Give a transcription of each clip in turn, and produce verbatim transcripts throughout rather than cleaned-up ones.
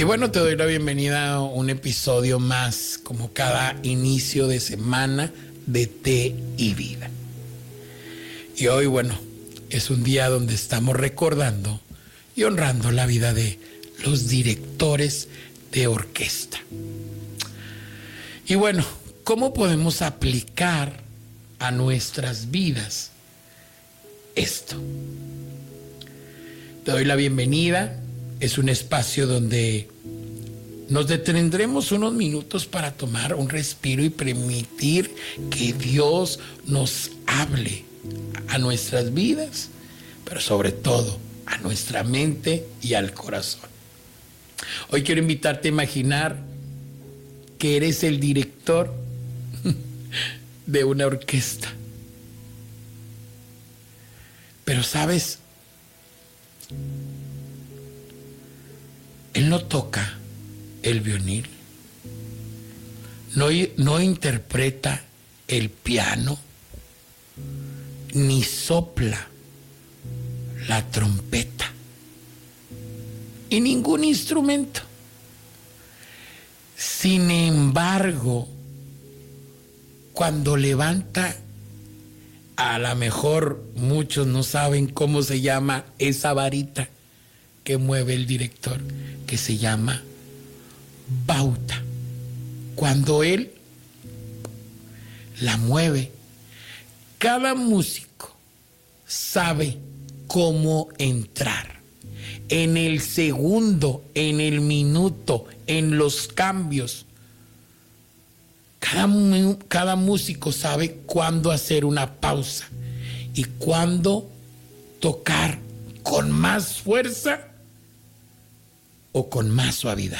Y bueno, te doy la bienvenida a un episodio más, como cada inicio de semana, de Té y Vida. Y hoy, bueno, es un día donde estamos recordando y honrando la vida de los directores de orquesta. Y bueno, ¿cómo podemos aplicar a nuestras vidas esto? Te doy la bienvenida. Es un espacio donde nos detendremos unos minutos para tomar un respiro y permitir que Dios nos hable a nuestras vidas, pero sobre todo a nuestra mente y al corazón. Hoy quiero invitarte a imaginar que eres el director de una orquesta. Pero ¿sabes? Él no toca el violín, no, no interpreta el piano, ni sopla la trompeta, y ningún instrumento. Sin embargo, cuando levanta, a lo mejor muchos no saben cómo se llama esa varita que mueve el director, que se llama bauta. Cuando él la mueve, cada músico sabe cómo entrar. En el segundo, en el minuto, en los cambios. Cada, cada músico sabe cuándo hacer una pausa y cuándo tocar con más fuerza o con más suavidad.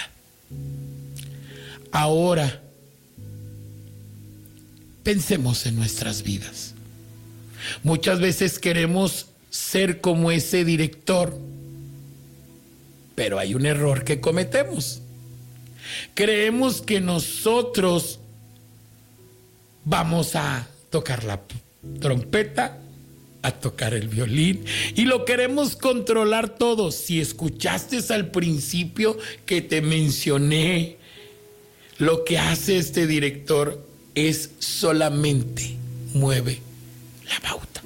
Ahora, pensemos en nuestras vidas. Muchas veces queremos ser como ese director, pero hay un error que cometemos. Creemos que nosotros vamos a tocar la trompeta, a tocar el violín, y lo queremos controlar todo. Si escuchaste al principio que te mencioné, lo que hace este director es solamente mueve la bauta.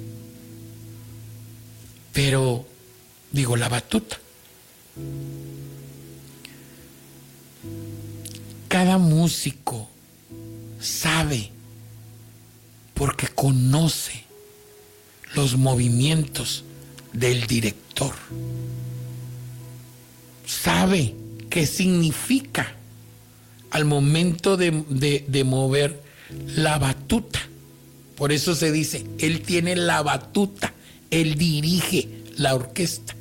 Pero, digo, la batuta. Cada músico sabe, porque conoce los movimientos del director. Sabe qué significa al momento de, de, de mover la batuta. Por eso se dice, él tiene la batuta, él dirige la orquesta.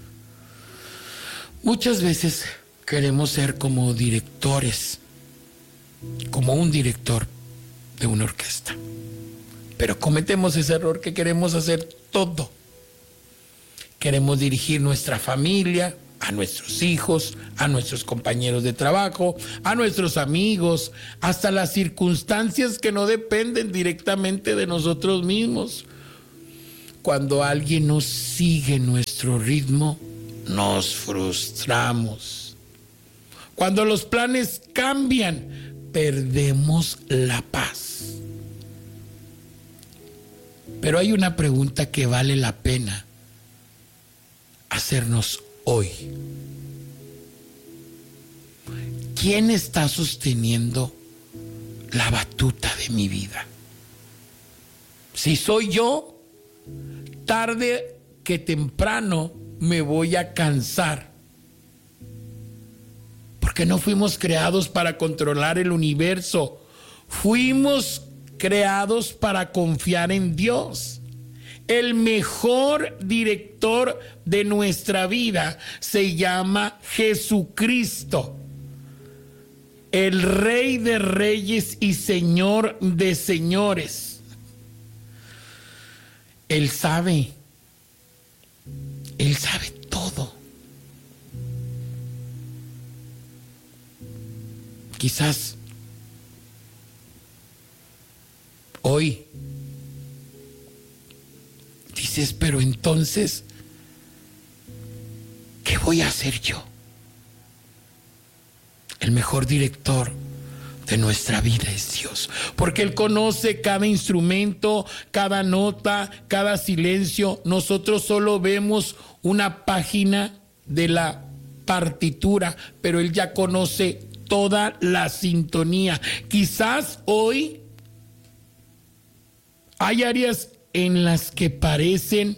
Muchas veces queremos ser como directores, como un director de una orquesta. Pero cometemos ese error que queremos hacer todo. Queremos dirigir nuestra familia, a nuestros hijos, a nuestros compañeros de trabajo, a nuestros amigos, hasta las circunstancias que no dependen directamente de nosotros mismos. Cuando alguien no sigue nuestro ritmo, nos frustramos. Cuando los planes cambian, perdemos la paz. Pero hay una pregunta que vale la pena hacernos hoy. ¿Quién está sosteniendo la batuta de mi vida? Si soy yo, tarde que temprano me voy a cansar. Porque no fuimos creados para controlar el universo. Fuimos creados para confiar en Dios. El mejor director de nuestra vida se llama Jesucristo, el Rey de Reyes y Señor de Señores. Él sabe, Él sabe todo. Quizás hoy dices, pero entonces, ¿qué voy a hacer yo? El mejor director de nuestra vida es Dios, porque Él conoce cada instrumento, cada nota, cada silencio. Nosotros solo vemos una página de la partitura, pero Él ya conoce toda la sintonía. Quizás hoy hay áreas en las que parecen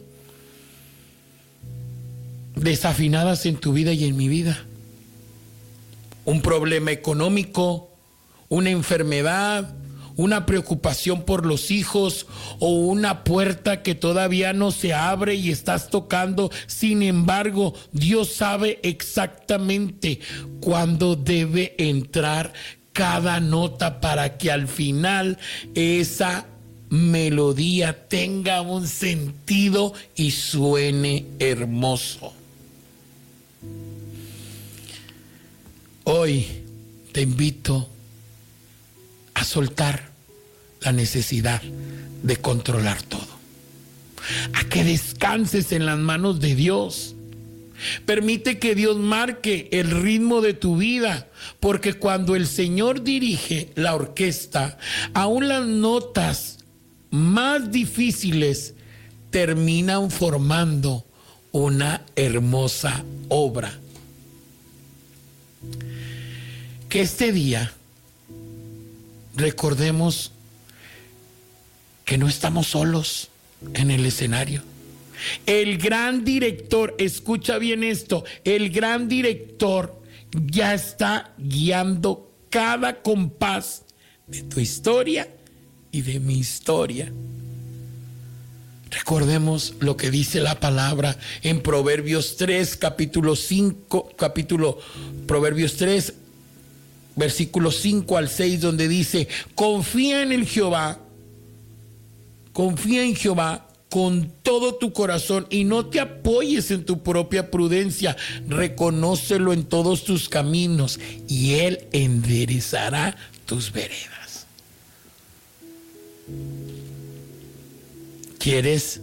desafinadas en tu vida y en mi vida. Un problema económico, una enfermedad, una preocupación por los hijos o una puerta que todavía no se abre y estás tocando. Sin embargo, Dios sabe exactamente cuándo debe entrar cada nota para que al final esa melodía tenga un sentido y suene hermoso. Hoy te invito a soltar la necesidad de controlar todo, a que descanses en las manos de Dios. Permite que Dios marque el ritmo de tu vida, porque cuando el Señor dirige la orquesta, aún las notas más difíciles terminan formando una hermosa obra. Que este día recordemos que no estamos solos en el escenario. El gran director, escucha bien esto, el gran director ya está guiando cada compás de tu historia y de mi historia. Recordemos lo que dice la palabra en Proverbios tres, capítulo cinco, capítulo Proverbios tres, versículos cinco al seis, donde dice: confía en el Jehová, confía en Jehová con todo tu corazón y no te apoyes en tu propia prudencia. Reconócelo en todos tus caminos y Él enderezará tus veredas. ¿Quieres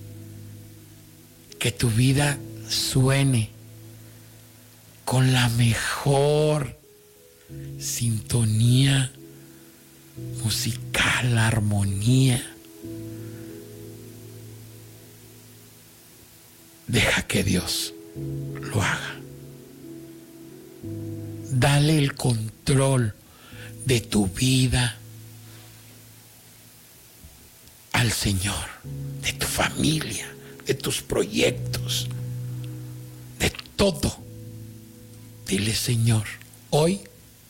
que tu vida suene con la mejor sintonía musical, armonía? Deja que Dios lo haga. Dale el control de tu vida al Señor, de tu familia, de tus proyectos, de todo. Dile: Señor, hoy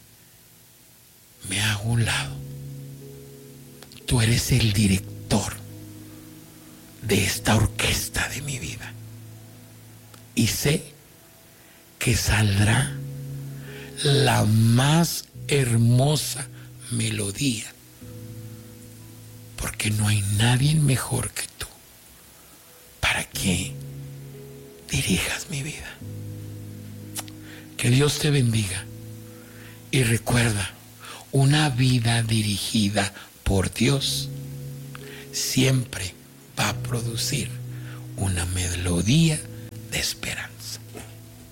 me hago a un lado. Tú eres el director de esta orquesta de mi vida. Y sé que saldrá la más hermosa melodía, porque no hay nadie mejor que tú para que dirijas mi vida. Que Dios te bendiga y recuerda, una vida dirigida por Dios siempre va a producir una melodía de esperanza.